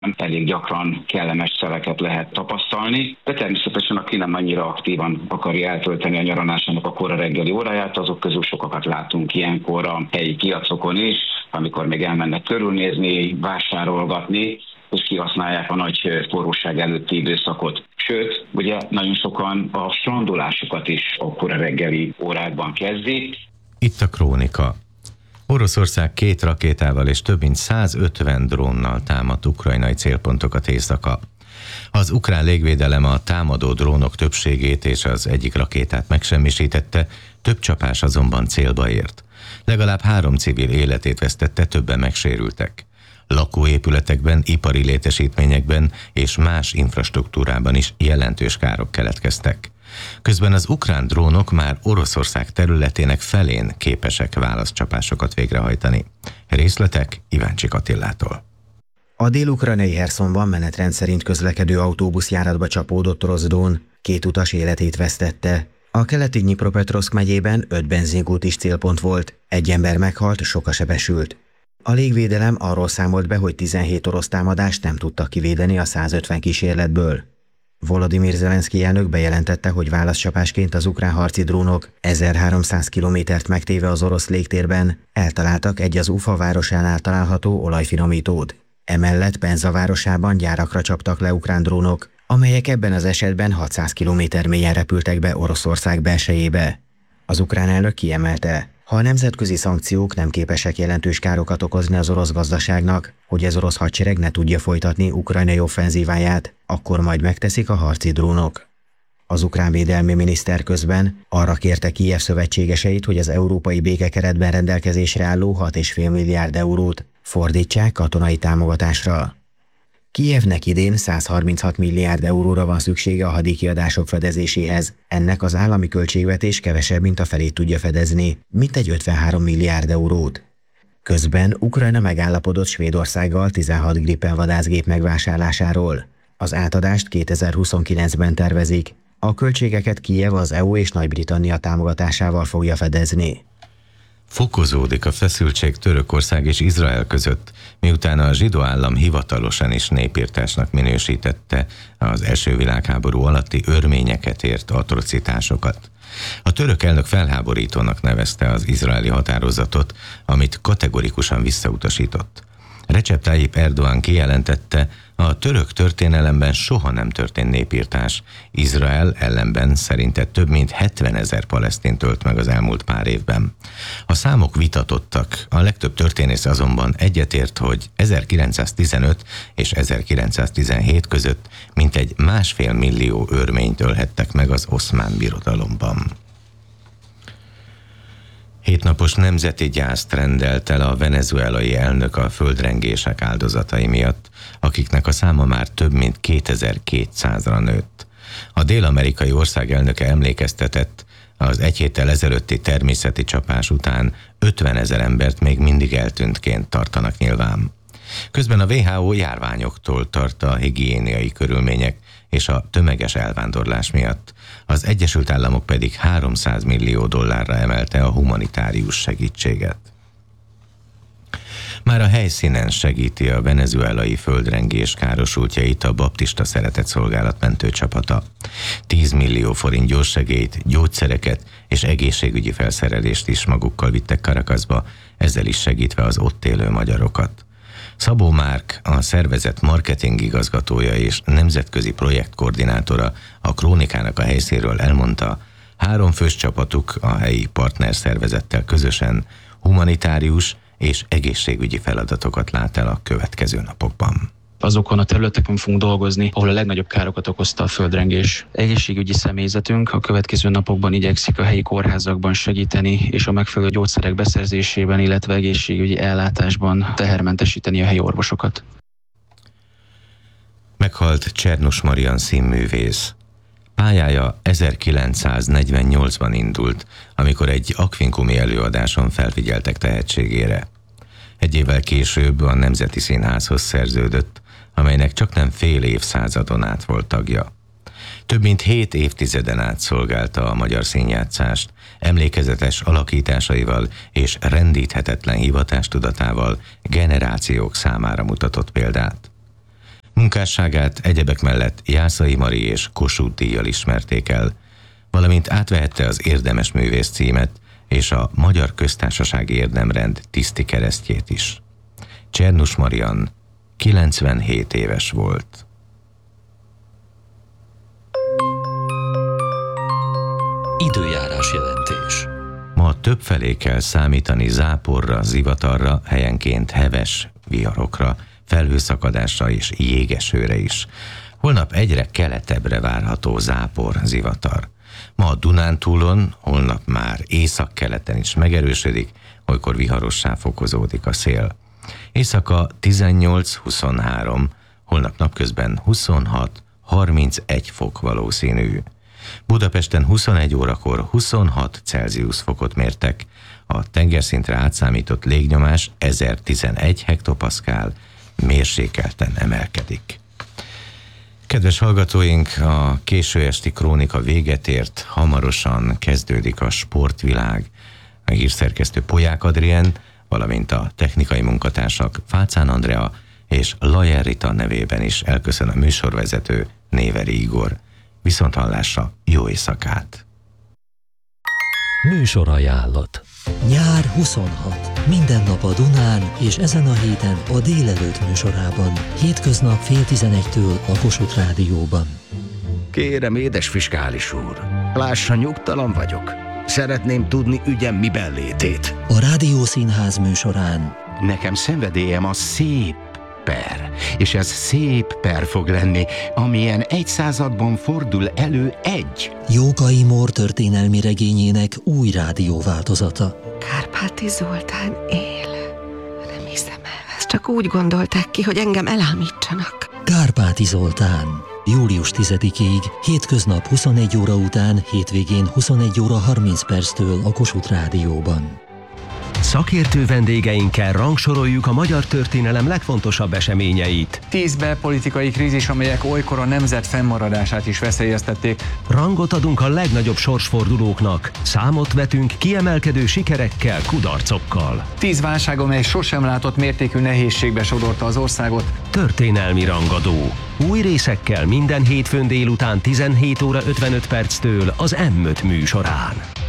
elég gyakran kellemes szeleket lehet tapasztalni, de természetesen aki nem annyira aktívan akarja eltölteni a nyaralásának a kora reggeli óráját, azok közül sokakat látunk ilyenkor a helyi piacokon is, amikor még elmennek körülnézni, vásárolgatni, és kihasználják a nagy forróság előtti időszakot. Sőt, ugye nagyon sokan a strandolásukat is a kora reggeli órákban kezdik. Itt a krónika. Oroszország 2 rakétával és több mint 150 drónnal támadt ukrajnai célpontokat éjszaka. Az ukrán légvédelem a támadó drónok többségét és az egyik rakétát megsemmisítette, több csapás azonban célba ért. Legalább 3 civil életét vesztette, többen megsérültek. Lakóépületekben, ipari létesítményekben és más infrastruktúrában is jelentős károk keletkeztek. Közben az ukrán drónok már Oroszország területének felén képesek válaszcsapásokat végrehajtani. Részletek Iváncsik Attillától. A dél-ukrajnai Herszonban menetrend szerint közlekedő autóbuszjáratba csapódott orosz drón, 2 utas életét vesztette. A keleti Dnyipropetrovszk megyében 5 benzingút is célpont volt, 1 ember meghalt, soka sebesült. A légvédelem arról számolt be, hogy 17 orosz támadást nem tudtak kivédeni a 150 kísérletből. Volodymyr Zelenszkij elnök bejelentette, hogy válaszcsapásként az ukrán harci drónok 1300 kilométert megtéve az orosz légtérben eltaláltak egy az Ufa városánál található olajfinomítót. Emellett Penza városában gyárakra csaptak le ukrán drónok, amelyek ebben az esetben 600 kilométer mélyen repültek be Oroszország belsejébe. Az ukrán elnök kiemelte, ha a nemzetközi szankciók nem képesek jelentős károkat okozni az orosz gazdaságnak, hogy az orosz hadsereg ne tudja folytatni ukrajnai offenzíváját, akkor majd megteszik a harci drónok. Az ukrán védelmi miniszter közben arra kérte Kijev szövetségeseit, hogy az európai békekeretben rendelkezésre álló 6,5 milliárd eurót fordítsák katonai támogatásra. Kijevnek idén 136 milliárd euróra van szüksége a hadikiadások fedezéséhez. Ennek az állami költségvetés kevesebb, mint a felét tudja fedezni, mintegy 53 milliárd eurót. Közben Ukrajna megállapodott Svédországgal 16 Gripen vadászgép megvásárlásáról. Az átadást 2029-ben tervezik. A költségeket Kijev az EU és Nagy-Britannia támogatásával fogja fedezni. Fokozódik a feszültség Törökország és Izrael között, miután a zsidó állam hivatalosan is népirtásnak minősítette az első világháború alatti örményeket ért atrocitásokat. A török elnök felháborítónak nevezte az izraeli határozatot, amit kategorikusan visszautasított. Recep Tayyip Erdoğan kijelentette, a török történelemben soha nem történt népirtás. Izrael ellenben szerinte több mint 70 000 palesztint ölt meg az elmúlt pár évben. A számok vitatottak, a legtöbb történész azonban egyetért, hogy 1915 és 1917 között mintegy 1,5 millió örményt ölhettek meg az Oszmán Birodalomban. 7 napos nemzeti gyászt rendelt el a venezuelai elnök a földrengések áldozatai miatt, akiknek a száma már több mint 2200-ra nőtt. A dél-amerikai ország elnöke emlékeztetett, az 1 héttel ezelőtti természeti csapás után 50 000 embert még mindig eltűntként tartanak nyilván. Közben a WHO járványoktól tart a higiéniai körülmények és a tömeges elvándorlás miatt. Az Egyesült Államok pedig $300 millió emelte a humanitárius segítséget. Már a helyszínen segíti a venezuelai földrengés károsultjait a Baptista Szeretetszolgálat mentőcsapata. 10 millió forint gyorssegélyt, gyógyszereket és egészségügyi felszerelést is magukkal vittek Caracasba, ezzel is segítve az ott élő magyarokat. Szabó Márk, a szervezet marketing igazgatója és nemzetközi projektkoordinátora a krónikának a helyszínről elmondta, 3 fős csapatuk a helyi partnerszervezettel közösen humanitárius és egészségügyi feladatokat lát el a következő napokban. Azokon a területeken fogunk dolgozni, ahol a legnagyobb károkat okozta a földrengés. Egészségügyi személyzetünk a következő napokban igyekszik a helyi kórházakban segíteni, és a megfelelő gyógyszerek beszerzésében, illetve egészségügyi ellátásban tehermentesíteni a helyi orvosokat. Meghalt Csernus Marian színművész. Pályája 1948-ban indult, amikor egy akvinkumi előadáson felfigyeltek tehetségére. 1 évvel később a Nemzeti Színházhoz szerződött, amelynek csaknem fél évszázadon át volt tagja. Több mint 7 évtizeden át szolgálta a magyar színjátszást, emlékezetes alakításaival és rendíthetetlen hivatástudatával generációk számára mutatott példát. munkásságát egyebek mellett Jászai Mari és Kossuth díjjal ismerték el, valamint átvehette az érdemes művész címet és a Magyar Köztársasági Érdemrend tiszti keresztjét is. Csernus Marian 97 éves volt. Időjárás jelentés. Ma többfelé kell számítani záporra, zivatarra, helyenként heves viharokra, felhőszakadásra és jégesőre is. Holnap egyre keletebbre várható zápor, zivatar. Ma a Dunántúlon, holnap már északkeleten is megerősödik, olykor viharossá fokozódik a szél. Éjszaka 18-23, holnap napközben 26-31 fok valószínű. Budapesten 21 órakor 26 Celsius fokot mértek, a tengerszintre átszámított légnyomás 1011 hektopaszkál, mérsékelten emelkedik. Kedves hallgatóink, a késő esti krónika véget ért, hamarosan kezdődik a sportvilág. A hírszerkesztő Polyák Adrien, valamint a technikai munkatársak Fácán Andrea és Lajer Rita nevében is elköszön a műsorvezető Néveri Igor. Viszonthallásra, jó éjszakát! Műsorajánlat. Nyár 26. Minden nap a Dunán, és ezen a héten a délelőtt műsorában. Hétköznap 10:30-től a Kossuth Rádióban. Kérem, édes fiskális úr, lássa, nyugtalan vagyok. Szeretném tudni ügyem miben létét. A Rádiószínház műsorán. Nekem szenvedélyem a szép per, és ez szép per fog lenni, amilyen egy században fordul elő egy. Jókai Mór történelmi regényének új rádióváltozata. Kárpáti Zoltán él. Nem hiszem el, ezt csak úgy gondolták ki, hogy engem elámítsanak. Kárpáti Zoltán. Július 10-ig, hétköznap 21 óra után, hétvégén 21 óra 30 perctől a Kossuth Rádióban. Szakértő vendégeinkkel rangsoroljuk a magyar történelem legfontosabb eseményeit. 10 belpolitikai krízis, amelyek olykor a nemzet fennmaradását is veszélyeztették. Rangot adunk a legnagyobb sorsfordulóknak. Számot vetünk kiemelkedő sikerekkel, kudarcokkal. 10 válság, amely sosem látott mértékű nehézségbe sodorta az országot. Történelmi rangadó. Új részekkel minden hétfőn délután 17 óra 55 perctől az M5 műsorán.